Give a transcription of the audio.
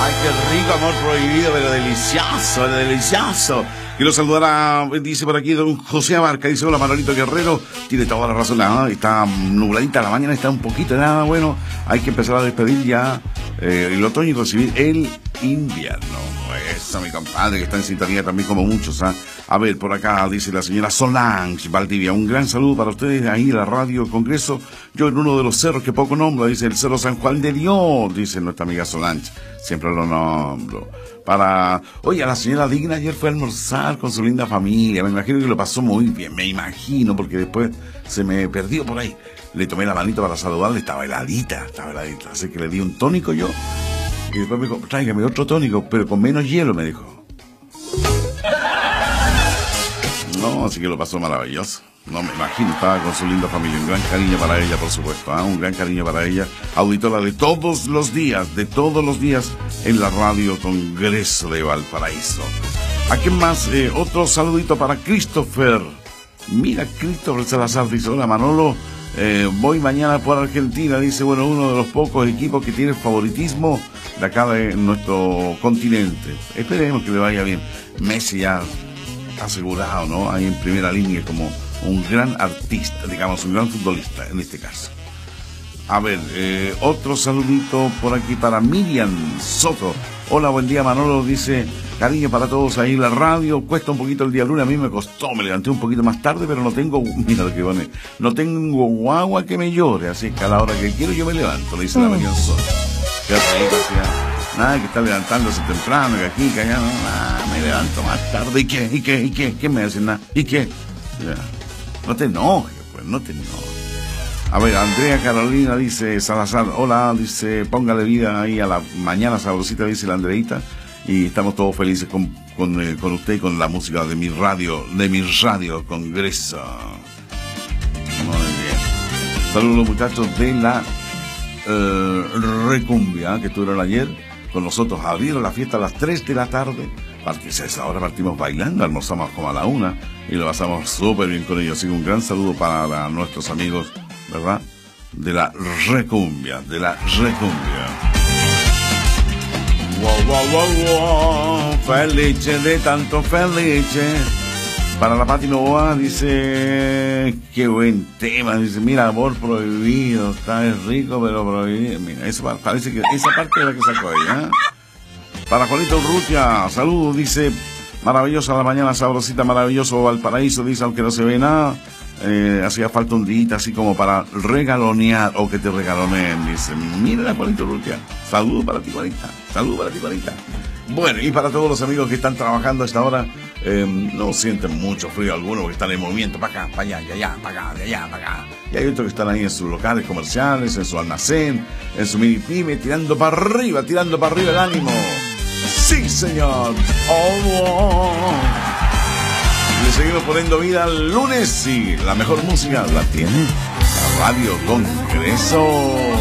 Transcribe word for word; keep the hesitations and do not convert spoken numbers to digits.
Ay, qué rico, amor prohibido, pero delicioso, delicioso. Quiero saludar a, dice por aquí, don José Abarca, dice, hola, Manolito Guerrero, tiene toda la razón, ¿no? Está nubladita la mañana, está un poquito de nada, bueno, hay que empezar a despedir ya eh, el otoño y recibir el invierno. Eso, mi compadre, que está en sintonía también como muchos, ¿ah? A ver, por acá dice la señora Solange Valdivia, un gran saludo para ustedes ahí en la Radio Congreso, yo en uno de los cerros que poco nombro, dice el Cerro San Juan de Dios, dice nuestra amiga Solange, siempre lo nombro. Para, oye, la señora Digna ayer fue a almorzar con su linda familia, me imagino que lo pasó muy bien, me imagino, porque después se me perdió por ahí, le tomé la manito para saludarle, estaba heladita, estaba heladita, así que le di un tónico yo, y después me dijo, tráigame otro tónico, pero con menos hielo, me dijo. No, así que lo pasó maravilloso. No me imagino, estaba con su linda familia. Un gran cariño para ella, por supuesto, ¿eh? Un gran cariño para ella. Auditora de todos los días, de todos los días en la Radio Congreso de Valparaíso. ¿A quién más? Eh, otro saludito para Christopher. Mira, Christopher Salazar dice, hola Manolo, eh, voy mañana por Argentina. Dice, bueno, uno de los pocos equipos que tiene favoritismo de acá de nuestro continente. Esperemos que le vaya bien. Messi ya asegurado, ¿no? Ahí en primera línea como un gran artista, digamos, un gran futbolista en este caso. A ver, eh, otro saludito por aquí para Miriam Soto. Hola, buen día Manolo, dice, cariño para todos ahí en la radio, cuesta un poquito el día lunes, a mí me costó, me levanté un poquito más tarde, pero no tengo, mira lo que pone, no tengo guagua que me llore, así que a la hora que quiero yo me levanto, le dice la Miriam Soto. Qué rico, nada que estar levantándose temprano, que aquí, que allá, no, nada, me levanto más tarde, ¿y qué? ¿Y qué? ¿Y qué? ¿Qué me hacen nada? ¿Y qué? Ya. No te enojes, pues, no te enojes. A ver, Andrea Carolina dice, Salazar, hola, dice, póngale vida ahí a la mañana sabrosita, dice la Andreita, y estamos todos felices con, con, eh, con usted y con la música de mi radio, de mi radio Congreso. Muy bien. Saludos a los muchachos de la eh, Recumbia, que estuvieron ayer con nosotros, abrieron la fiesta a las tres de la tarde. Ahora partimos bailando, almorzamos como a la una y lo pasamos súper bien con ellos. Así que un gran saludo para la, nuestros amigos, ¿verdad? De la Recumbia, de la Recumbia. Wow, wow, wow, wow, felice de tanto felice. Para la Pati Novoa dice, qué buen tema, dice, mira, amor prohibido, está rico pero prohibido. Mira, eso parece que esa parte es la que sacó ella, ¿eh? Para Juanito Urrutia, saludos, dice, maravillosa la mañana, sabrosita, maravilloso Valparaíso, dice, aunque no se ve nada, eh, hacía falta un día así como para regalonear, o que te regaloneen, dice, mira Juanito Urrutia, saludos para ti, Juanita, saludos para ti, Juanita. Bueno, y para todos los amigos que están trabajando a esta hora, eh, no sienten mucho frío alguno, porque están en movimiento, para acá, para allá, de allá, para acá, de allá, para acá. Y hay otros que están ahí en sus locales comerciales, en su almacén, en su mini pyme, tirando para arriba, tirando para arriba el ánimo. Sí, señor. Oh, oh. Le seguimos poniendo vida al lunes y la mejor música la tiene la Radio Congreso.